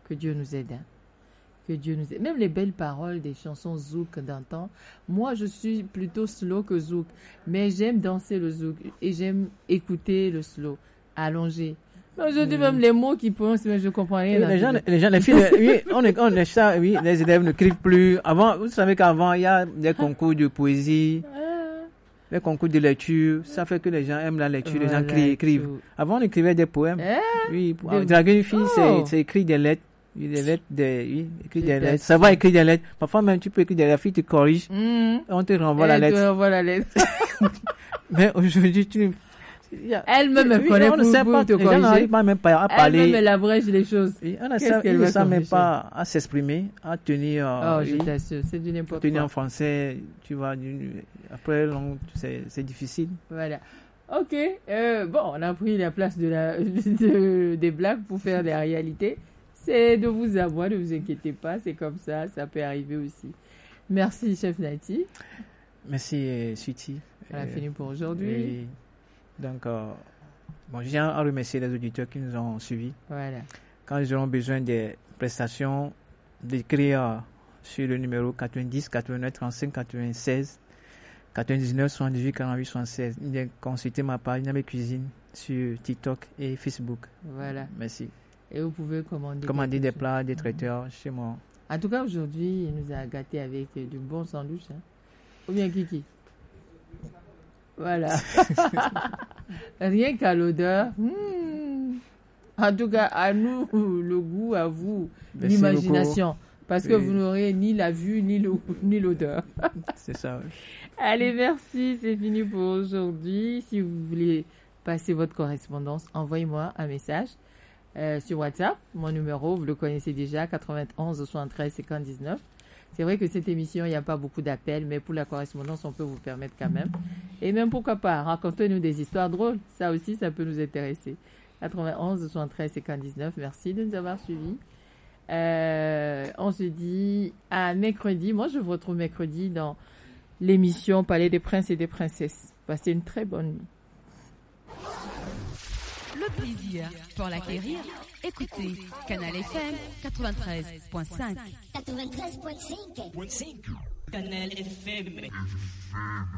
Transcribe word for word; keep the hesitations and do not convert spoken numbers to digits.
Que Dieu nous aide. Hein. Que Dieu nous aide. Même les belles paroles des chansons zouk d'antan. Moi, je suis plutôt slow que zouk. Mais j'aime danser le zouk. Et j'aime écouter le slow. Allongé. Aujourd'hui, mmh. même les mots qu'ils prononcent, je ne comprends rien. Les gens, les gens, les filles, oui, on est, on est ça, oui, les élèves ne crient plus. Avant, vous savez qu'avant, il y a des concours de poésie. Les concours de lecture, ça fait que les gens aiment la lecture, voilà, les gens crient, écrivent. Tout. Avant, on écrivait des poèmes. Eh, oui, pour des... draguer une fille, oh. c'est, c'est écrit des lettres. Des lettres, des, oui, écrit des lettres. Ça va écrire des lettres. Parfois, même, tu peux écrire des lettres, la fille te corrige. Mm. On te renvoie elle la lettre. Elle te renvoie la lettre. Mais aujourd'hui, tu elle-même, elle connaît on ne sait pas, te corriger. Elle n'arrive pas même pas à parler. Elle-même, elle abrège les choses. Oui, on ne sait même pas à s'exprimer, à tenir. Oh, oui, je t'assure, c'est du n'importe quoi. Tenir en français, tu vois, après, c'est, c'est difficile. Voilà. Ok, euh, bon, on a pris la place de la, de, des blagues pour faire la réalité. C'est de vous à moi, ne vous inquiétez pas, c'est comme ça, ça peut arriver aussi. Merci, chef Nati. Merci, Suti. On a euh, fini pour aujourd'hui. Et, donc, euh, bon, je tiens à remercier les auditeurs qui nous ont suivis. Voilà. Quand ils auront besoin des prestations, d'écrire sur le numéro quatre-vingt-dix, quatre-vingt-neuf, trente-cinq, quatre-vingt-seize, quatre-vingt-dix-neuf, soixante-dix-huit, quarante-huit, soixante-seize. Consultez ma page Niamey Cuisine sur TikTok et Facebook. Voilà. Merci. Et vous pouvez commander, commander des plats, des traiteurs mmh. chez moi. En tout cas, aujourd'hui, il nous a gâtés avec du bon sandwich. Hein. Ou bien Kiki. Voilà. Rien qu'à l'odeur. Mmh. En tout cas, à nous, le goût, à vous, merci l'imagination. Beaucoup. Parce que oui. vous n'aurez ni la vue, ni, le, ni l'odeur. C'est ça, oui. Allez, merci. C'est fini pour aujourd'hui. Si vous voulez passer votre correspondance, envoyez-moi un message. Euh, sur WhatsApp, mon numéro, vous le connaissez déjà, quatre-vingt-onze soixante-treize cinquante dix-neuf. C'est vrai que cette émission, il n'y a pas beaucoup d'appels, mais pour la correspondance, on peut vous permettre quand même. Et même, pourquoi pas, racontez-nous des histoires drôles. Ça aussi, ça peut nous intéresser. quatre-vingt-onze soixante-treize cinquante dix-neuf. Merci de nous avoir suivis. Euh, on se dit à mercredi. Moi, je vous retrouve mercredi dans l'émission Palais des Princes et des Princesses. Passez une très bonne nuit. Le plaisir pour l'acquérir, écoutez Canal F M quatre-vingt-treize point cinq. quatre-vingt-treize point cinq. Canal F M.